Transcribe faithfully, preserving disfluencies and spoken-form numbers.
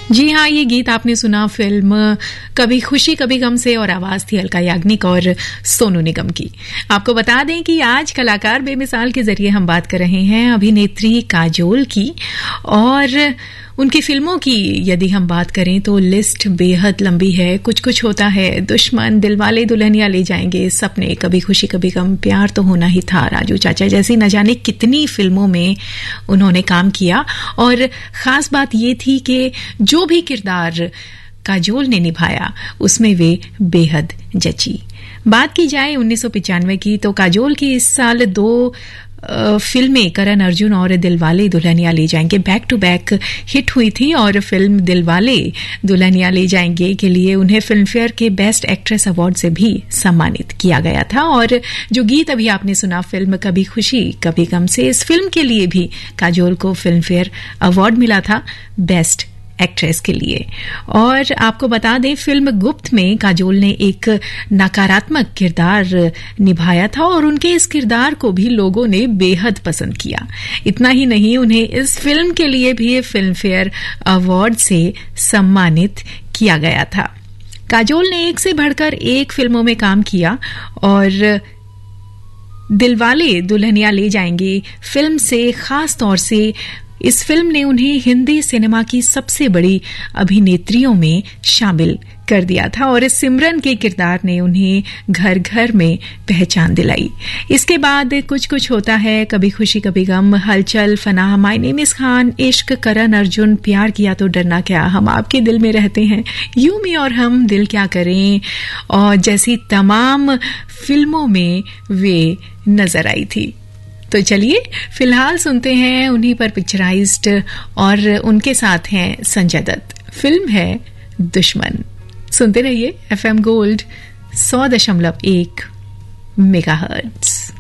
जी हाँ, ये गीत आपने सुना फिल्म कभी खुशी कभी गम से और आवाज थी अलका याग्निक और सोनू निगम की। आपको बता दें कि आज कलाकार बेमिसाल के जरिए हम बात कर रहे हैं अभिनेत्री काजोल की, और उनकी फिल्मों की यदि हम बात करें तो लिस्ट बेहद लंबी है। कुछ कुछ होता है, दुश्मन, दिलवाले दुल्हनिया ले जाएंगे, सपने, कभी खुशी कभी गम, प्यार तो होना ही था, राजू चाचा जैसी न जाने कितनी फिल्मों में उन्होंने काम किया। और खास बात ये थी कि जो भी किरदार काजोल ने निभाया उसमें वे बेहद जची। बात की जाए उन्नीस सौ पिचानवे की तो काजोल की इस साल दो फिल्में करण अर्जुन और दिलवाले दुल्हनिया ले जाएंगे बैक टू बैक हिट हुई थी, और फिल्म दिलवाले दुल्हनिया ले जाएंगे के लिए उन्हें फिल्मफेयर के बेस्ट एक्ट्रेस अवार्ड से भी सम्मानित किया गया था। और जो गीत अभी आपने सुना फिल्म कभी खुशी कभी गम से, इस फिल्म के लिए भी काजोल को फिल्मफेयर अवार्ड मिला था बेस्ट एक्ट्रेस के लिए। और आपको बता दें फिल्म गुप्त में काजोल ने एक नकारात्मक किरदार निभाया था और उनके इस किरदार को भी लोगों ने बेहद पसंद किया। इतना ही नहीं, उन्हें इस फिल्म के लिए भी फिल्मफेयर अवार्ड से सम्मानित किया गया था। काजोल ने एक से बढ़कर एक फिल्मों में काम किया और दिलवाले दुल्हनिया ले जाएंगे फिल्म से खास तौर से इस फिल्म ने उन्हें हिंदी सिनेमा की सबसे बड़ी अभिनेत्रियों में शामिल कर दिया था, और इस सिमरन के किरदार ने उन्हें घर घर में पहचान दिलाई। इसके बाद कुछ कुछ होता है, कभी खुशी कभी गम, हलचल, फनाह, माय नेम इज खान, इश्क, करण अर्जुन, प्यार किया तो डरना क्या, हम आपके दिल में रहते हैं, यू मी और हम, दिल क्या करें, और जैसी तमाम फिल्मों में वे नजर आई थी। तो चलिए फिलहाल सुनते हैं उन्हीं पर पिक्चराइज्ड, और उनके साथ हैं संजय दत्त। फिल्म है दुश्मन। सुनते रहिए एफएम गोल्ड सौ दशमलव एक मेगाहर्ट्ज।